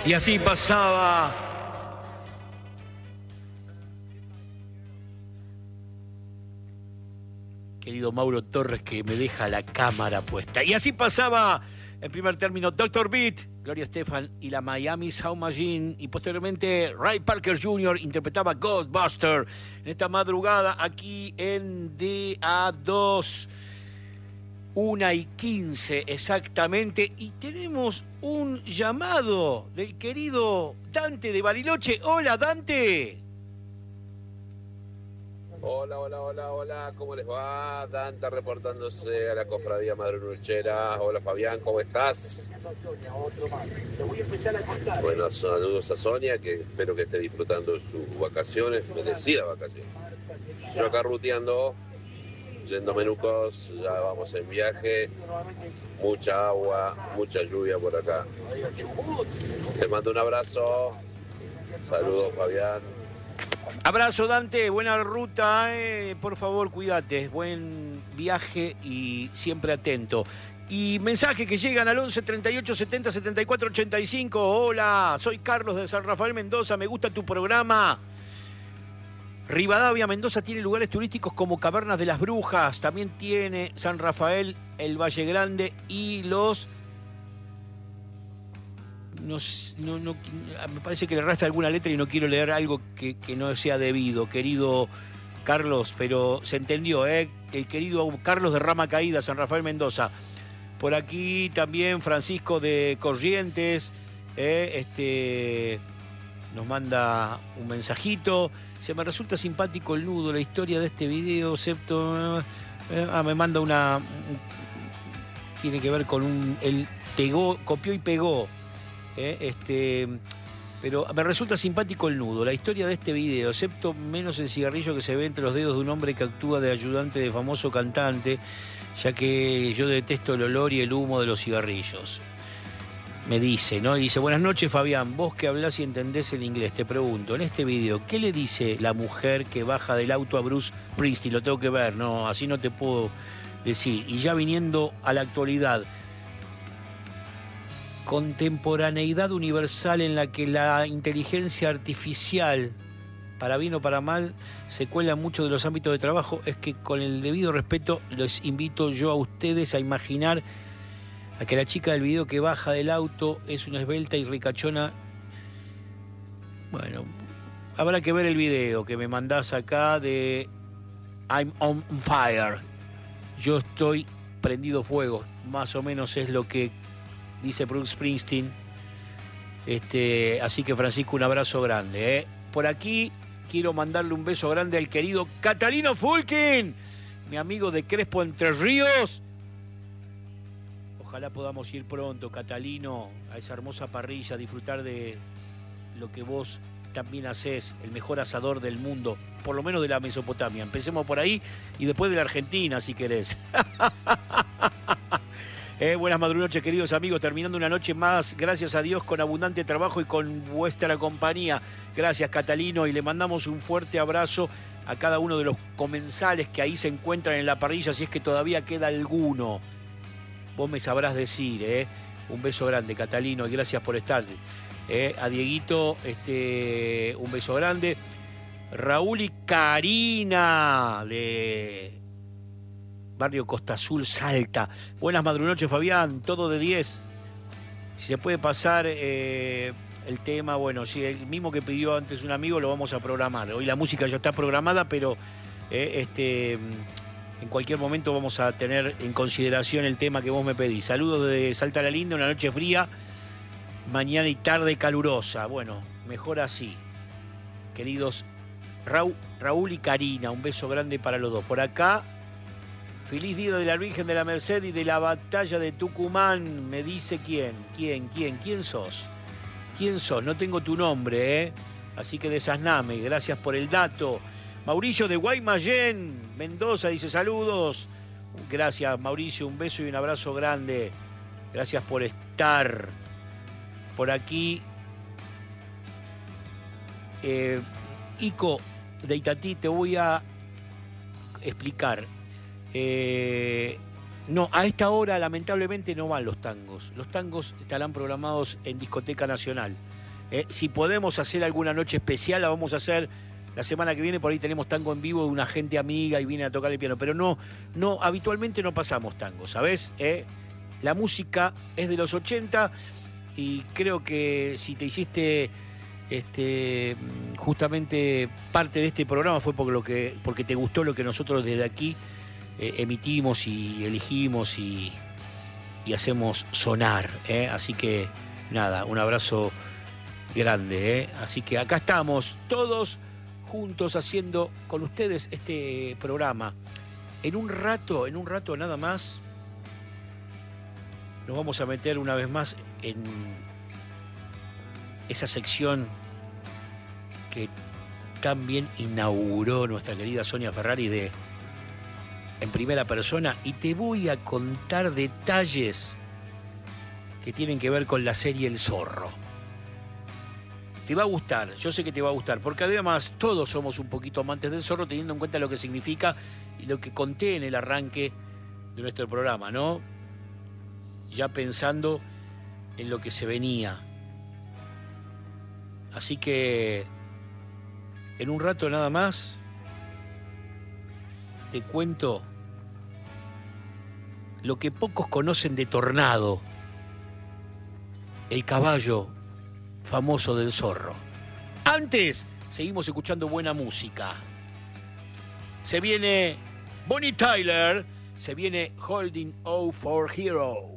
Y así pasaba querido Mauro Torres, que me deja la cámara puesta. Y así pasaba en primer término Dr. Beat, Gloria Estefan y la Miami Sound Machine. Y posteriormente Ray Parker Jr. interpretaba Ghostbuster en esta madrugada aquí en DA2. 1:15 exactamente. Y tenemos un llamado del querido Dante de Bariloche. Hola, Dante. Hola, ¿cómo les va? Dante reportándose a la cofradía madruchera. Hola Fabián, ¿cómo estás? Bueno, saludos a Sonia, que espero que esté disfrutando de sus vacaciones, merecidas vacaciones. Yo acá ruteando, yendo a Menucos, ya vamos en viaje, mucha agua, mucha lluvia por acá. Te mando un abrazo, saludos Fabián. Abrazo, Dante, buena ruta, por favor, cuídate, buen viaje y siempre atento. Y mensajes que llegan al 11 38 70 74 85. Hola, soy Carlos de San Rafael, Mendoza, me gusta tu programa. Rivadavia, Mendoza tiene lugares turísticos como Cavernas de las Brujas, también tiene San Rafael, el Valle Grande y los... No, me parece que le resta alguna letra y no quiero leer algo que no sea debido, querido Carlos, pero se entendió, el querido Carlos de Rama Caída, San Rafael, Mendoza. Por aquí también Francisco de Corrientes, nos manda un mensajito. Se me resulta simpático el nudo, la historia de este video, excepto... me manda una... tiene que ver con el pegó, copió y pegó. Pero me resulta simpático el nudo, la historia de este video, excepto menos el cigarrillo que se ve entre los dedos de un hombre que actúa de ayudante de famoso cantante, ya que yo detesto el olor y el humo de los cigarrillos. Me dice, ¿no? Y dice, buenas noches Fabián, vos que hablás y entendés el inglés, te pregunto, en este video, ¿qué le dice la mujer que baja del auto a Bruce Springsteen? Lo tengo que ver, no, así no te puedo decir. Y ya viniendo a la actualidad, contemporaneidad universal en la que la inteligencia artificial, para bien o para mal, se cuela en muchos de los ámbitos de trabajo, es que con el debido respeto les invito yo a ustedes a imaginar a que la chica del video que baja del auto es una esbelta y ricachona. Bueno, habrá que ver el video que me mandás acá de I'm on fire. Yo estoy prendido fuego, más o menos es lo que dice Bruce Springsteen. Así que Francisco, un abrazo grande. Por aquí quiero mandarle un beso grande al querido Catalino Fulkin, mi amigo de Crespo, Entre Ríos. Ojalá podamos ir pronto, Catalino, a esa hermosa parrilla, a disfrutar de lo que vos también hacés, el mejor asador del mundo, por lo menos de la Mesopotamia. Empecemos por ahí y después de la Argentina, si querés. Buenas madrunoches, queridos amigos, terminando una noche más, gracias a Dios, con abundante trabajo y con vuestra compañía. Gracias, Catalino, y le mandamos un fuerte abrazo a cada uno de los comensales que ahí se encuentran en la parrilla, si es que todavía queda alguno. Vos me sabrás decir, Un beso grande, Catalino, y gracias por estar. A Dieguito, un beso grande. Raúl y Karina, de Barrio Costa Azul, Salta. Buenas madrunoches, Fabián, todo de 10. Si se puede pasar el tema, bueno, si el mismo que pidió antes un amigo, lo vamos a programar. Hoy la música ya está programada, pero en cualquier momento vamos a tener en consideración el tema que vos me pedís. Saludos de Salta la Linda, una noche fría, mañana y tarde calurosa. Bueno, mejor así. Queridos Raúl y Karina, un beso grande para los dos. Por acá, feliz día de la Virgen de la Merced y de la batalla de Tucumán. Me dice quién sos. ¿Quién sos? No tengo tu nombre, así que desasname. Gracias por el dato. Mauricio de Guaymallén, Mendoza, dice saludos. Gracias, Mauricio, un beso y un abrazo grande. Gracias por estar. Por aquí, Ico de Itatí, te voy a explicar. No, a esta hora lamentablemente no van los tangos. Los tangos estarán programados en Discoteca Nacional. Si podemos hacer alguna noche especial, la vamos a hacer la semana que viene. Por ahí tenemos tango en vivo de una gente amiga y viene a tocar el piano. Pero no, habitualmente no pasamos tango, ¿sabés? La música es de los 80 y creo que si te hiciste justamente parte de este programa fue porque te gustó lo que nosotros desde aquí emitimos y elegimos y hacemos sonar. Así que nada, un abrazo grande. Así que acá estamos todos juntos haciendo con ustedes este programa. En un rato nada más nos vamos a meter una vez más en esa sección que tan bien inauguró nuestra querida Sonia Ferrari en primera persona, y te voy a contar detalles que tienen que ver con la serie El Zorro. Te va a gustar, yo sé que te va a gustar, porque además todos somos un poquito amantes del zorro, teniendo en cuenta lo que significa y lo que conté en el arranque de nuestro programa, ¿no? Ya pensando en lo que se venía. Así que en un rato nada más te cuento lo que pocos conocen de Tornado, el caballo famoso del zorro. Antes, seguimos escuchando buena música. Se viene Bonnie Tyler, se viene Holding O for Hero.